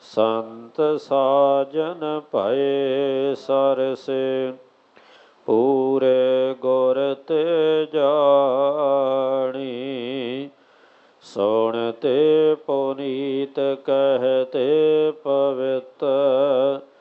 ਸੰਤ ਸਾਜਨ ਭਏ ਸਰਸੇ, ਪੂਰੇ ਗੁਰ ਤੇ ਜਾਣੀ। ਸੁਣਤੇ ਪੁਨੀਤ ਕਹਿਤੇ ਪਵਿੱਤ,